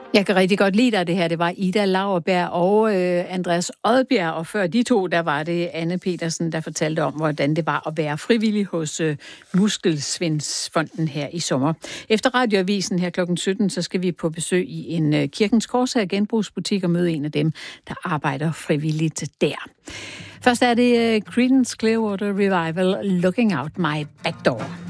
Jeg kan rigtig godt lide dig, det her. Det var Ida Lauerberg og Andreas Odbjerg, og før de to, der var det Anne Petersen, der fortalte om, hvordan det var at være frivillig hos Muskelsvindsfonden her i sommer. Efter radioavisen her kl. 17, så skal vi på besøg i en Kirkens Korshær genbrugsbutik og møde en af dem, der arbejder frivilligt der. Først er det Creedence Clearwater Revival, Looking Out My Back Door.